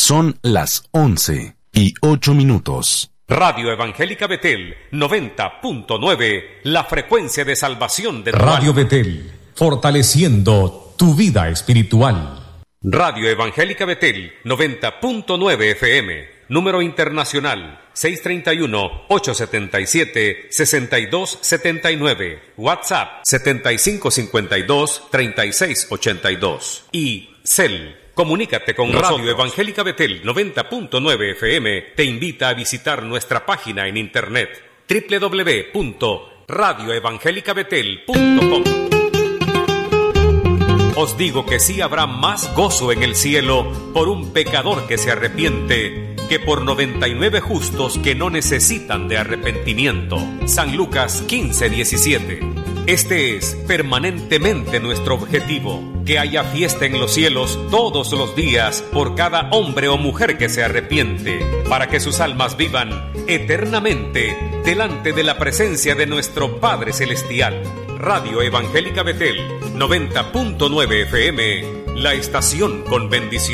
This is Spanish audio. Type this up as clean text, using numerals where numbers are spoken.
Son las 11:08. Radio Evangélica Betel 90.9, la frecuencia de salvación de Radio Betel, fortaleciendo tu vida espiritual. Radio Evangélica Betel 90.9 FM, número internacional 631-877-6279, WhatsApp 7552-3682 y CEL. Comunícate con Radio Evangélica Betel 90.9 FM. Te invita a visitar nuestra página en internet www.radioevangelicabetel.com. Os digo que sí habrá más gozo en el cielo por un pecador que se arrepiente que por 99 justos que no necesitan de arrepentimiento. San Lucas 15:17. Este es permanentemente nuestro objetivo, que haya fiesta en los cielos todos los días por cada hombre o mujer que se arrepiente, para que sus almas vivan eternamente delante de la presencia de nuestro Padre Celestial. Radio Evangélica Betel 90.9 FM, la estación con bendición.